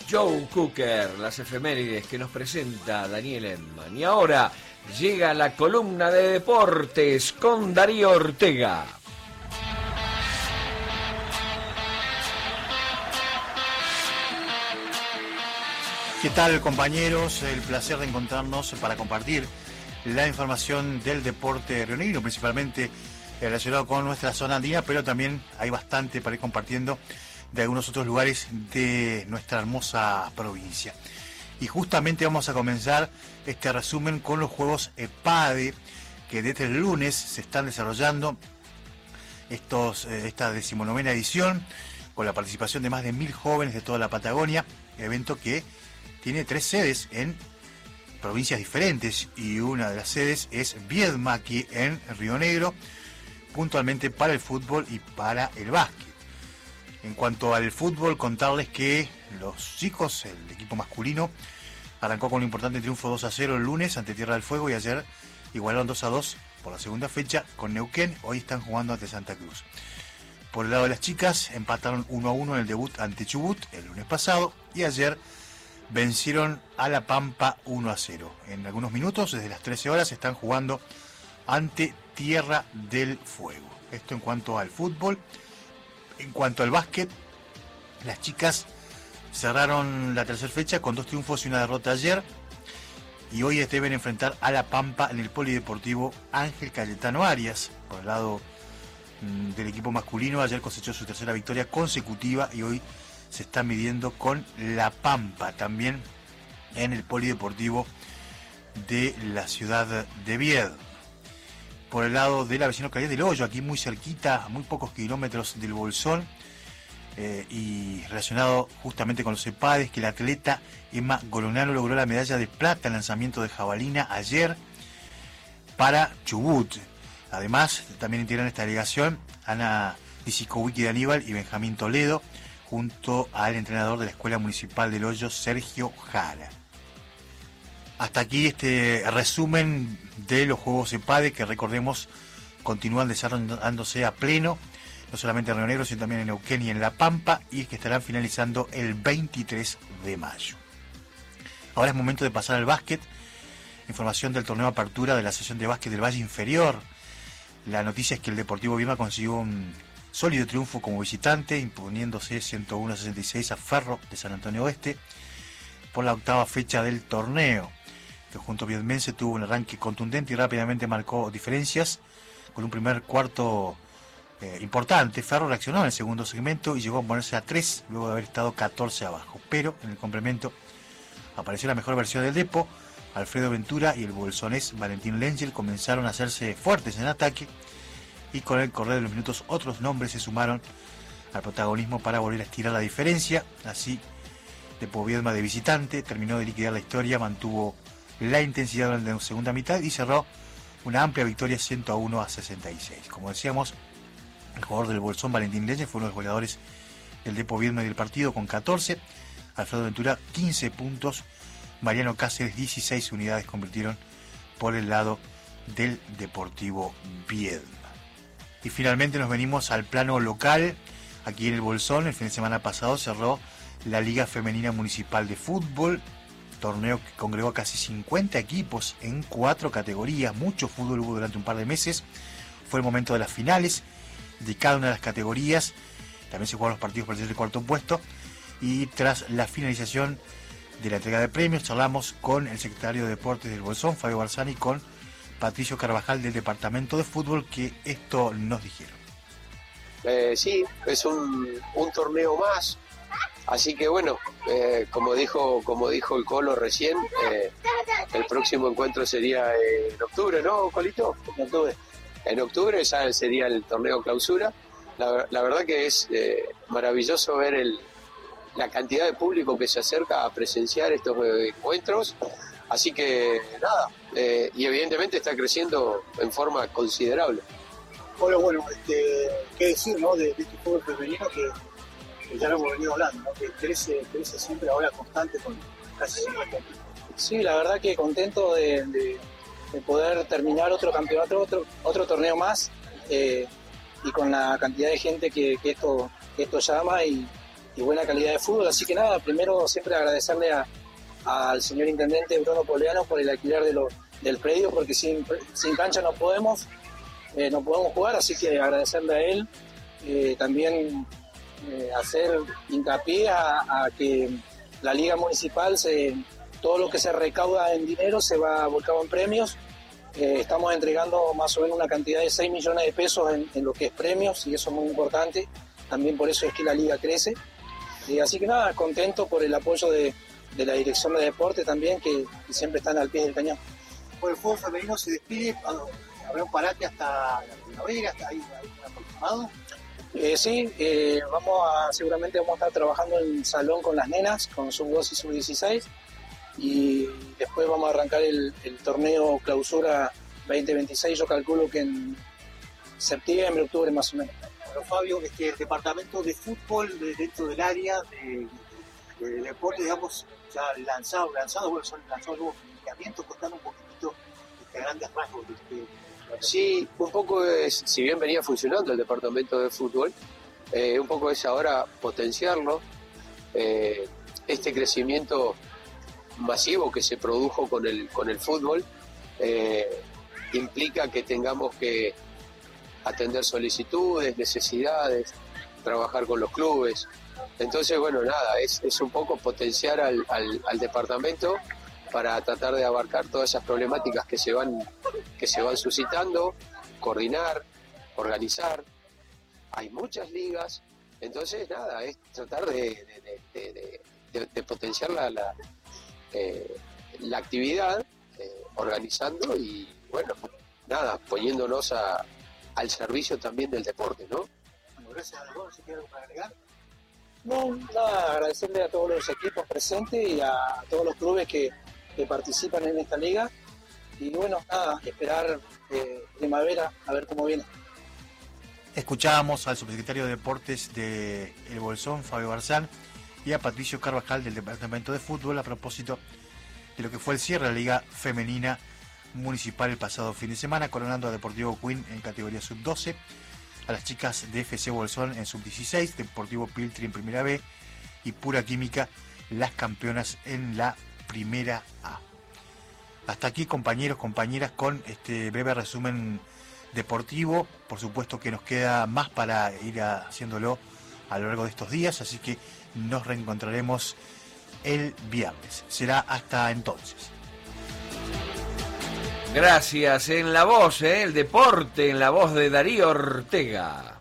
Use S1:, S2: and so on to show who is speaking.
S1: Joe Cooker, las efemérides que nos presenta Daniel Edman. Y ahora llega la columna de deportes con Darío Ortega.
S2: ¿Qué tal, compañeros? El placer de encontrarnos para compartir la información del deporte rionegro, principalmente relacionado con nuestra zona andina, pero también hay bastante para ir compartiendo de algunos otros lugares de nuestra hermosa provincia. Y justamente vamos a comenzar este resumen con los Juegos EPADE, que desde el lunes se están desarrollando esta 19ª edición, con la participación de más de 1000 jóvenes de toda la Patagonia, evento que tiene 3 sedes en provincias diferentes, y una de las sedes es Viedma, aquí en Río Negro, puntualmente para el fútbol y para el básquet. En cuanto al fútbol, contarles que los chicos, el equipo masculino, arrancó con un importante triunfo 2-0 el lunes ante Tierra del Fuego, y ayer igualaron 2-2 por la segunda fecha con Neuquén. Hoy están jugando ante Santa Cruz. Por el lado de las chicas, empataron 1-1 en el debut ante Chubut el lunes pasado, y ayer vencieron a La Pampa 1-0. En algunos minutos, desde las 13 horas, están jugando ante Tierra del Fuego. Esto en cuanto al fútbol. En cuanto al básquet, las chicas cerraron la tercera fecha con 2 triunfos y una derrota ayer, y hoy deben enfrentar a La Pampa en el Polideportivo Ángel Cayetano Arias. Por el lado del equipo masculino, ayer cosechó su tercera victoria consecutiva y hoy se está midiendo con La Pampa, también en el Polideportivo de la ciudad de Viedma. Por el lado de la vecina localidad del Hoyo, aquí muy cerquita, a muy pocos kilómetros del Bolsón, y relacionado justamente con los EPADES, que la atleta Emma Golonano logró la medalla de plata en lanzamiento de jabalina ayer para Chubut. Además, también integran esta delegación Ana Disicowicki de Aníbal y Benjamín Toledo, junto al entrenador de la Escuela Municipal del Hoyo, Sergio Jara. Hasta aquí este resumen de los Juegos EPADE, que recordemos continúan desarrollándose a pleno, no solamente en Río Negro, sino también en Neuquén y en La Pampa, y que estarán finalizando el 23 de mayo. Ahora es momento de pasar al básquet. Información del torneo Apertura de la Asociación de Básquet del Valle Inferior. La noticia es que el Deportivo Viedma consiguió un sólido triunfo como visitante, imponiéndose 101-66 a Ferro de San Antonio Oeste por la 8ª fecha del torneo. El conjunto viedmense tuvo un arranque contundente y rápidamente marcó diferencias con un primer cuarto importante. Ferro reaccionó en el segundo segmento y llegó a ponerse a 3 luego de haber estado 14 abajo, pero en el complemento apareció la mejor versión del Depo. Alfredo Ventura y el bolsonés Valentín Lengel comenzaron a hacerse fuertes en ataque, y con el correr de los minutos otros nombres se sumaron al protagonismo para volver a estirar la diferencia. Así, Depo Viedma, de visitante, terminó de liquidar la historia, mantuvo la intensidad durante la segunda mitad y cerró una amplia victoria 101-66. Como decíamos, el jugador del Bolsón, Valentín Lengel, fue uno de los goleadores del Depo Viedma del partido con 14, Alfredo Ventura 15 puntos, Mariano Cáceres 16 unidades convirtieron por el lado del Deportivo Viedma. Y finalmente nos venimos al plano local. Aquí en el Bolsón, el fin de semana pasado cerró la Liga Femenina Municipal de Fútbol, torneo que congregó casi 50 equipos en 4 categorías. Mucho fútbol hubo durante un par de meses. Fue el momento de las finales de cada una de las categorías. También se jugaron los partidos para el tercer y cuarto puesto. Y tras la finalización de la entrega de premios, charlamos con el secretario de Deportes del Bolsón, Fabio Barzani, con Patricio Carvajal del Departamento de Fútbol, que esto nos dijeron.
S3: Sí, es un torneo más, así que bueno, como dijo el Colo recién, el próximo encuentro sería en octubre, ¿no, Colito? En octubre ya sería el torneo clausura. La verdad que es maravilloso ver la cantidad de público que se acerca a presenciar estos encuentros, así que nada, y evidentemente está creciendo en forma considerable.
S4: Bueno, qué decir, ¿no? de este fútbol femenino que ya lo hemos venido hablando, ¿no? Que crece siempre ahora constante con casi 50.
S5: Sí, la verdad que contento de poder terminar otro campeonato, otro torneo más, y con la cantidad de gente que esto llama, y buena calidad de fútbol. Así que nada, primero siempre agradecerle al señor intendente Bruno Poleano por el alquiler del predio, porque sin cancha no podemos jugar, así que agradecerle a él. También hacer hincapié a que la Liga Municipal, todo lo que se recauda en dinero se va volcado en premios. Estamos entregando más o menos una cantidad de 6 millones de pesos en lo que es premios, y eso es muy importante. También por eso es que la liga crece. Así que nada, contento por el apoyo de la Dirección de Deporte también, que siempre están al pie del cañón.
S4: Por el fútbol femenino se despide, habrá un parate hasta la primavera, hasta ahí aproximado.
S5: Sí, seguramente vamos a estar trabajando en salón con las nenas, con sub-2 y sub-16, y después vamos a arrancar el torneo clausura 2026, yo calculo que en septiembre, octubre más o menos.
S4: Bueno, Fabio, el departamento de fútbol dentro del área de deporte, digamos, ya lanzado, bueno, son lanzados nuevos lineamientos, contando un poquitito de grandes rasgos.
S3: Sí, un poco es, si bien venía funcionando el departamento de fútbol, un poco es ahora potenciarlo. Este crecimiento masivo que se produjo con el fútbol implica que tengamos que atender solicitudes, necesidades, trabajar con los clubes. Entonces, bueno, nada, es un poco potenciar al departamento para tratar de abarcar todas esas problemáticas que se van suscitando, coordinar, organizar. Hay muchas ligas, entonces nada, es tratar de potenciar la actividad, organizando y bueno, nada, poniéndonos al servicio también del deporte, ¿no?
S4: Bueno, gracias a todos. ¿Se tiene algo para agregar?
S5: No, nada, agradecerle a todos los equipos presentes y a todos los clubes que participan en esta liga, y bueno, nada, esperar primavera a ver cómo viene.
S2: Escuchábamos al subsecretario de Deportes de El Bolsón, Fabio Barzán, y a Patricio Carvajal del Departamento de Fútbol a propósito de lo que fue el cierre de la Liga Femenina Municipal el pasado fin de semana, coronando a Deportivo Queen en categoría sub-12, a las chicas de FC Bolsón en sub-16, Deportivo Piltri en Primera B y Pura Química, las campeonas en la Primera A. Hasta aquí, compañeros, compañeras, con este breve resumen deportivo. Por supuesto que nos queda más para ir haciéndolo a lo largo de estos días, así que nos reencontraremos el viernes. Será hasta entonces.
S1: Gracias. En la voz, el deporte, en la voz de Darío Ortega.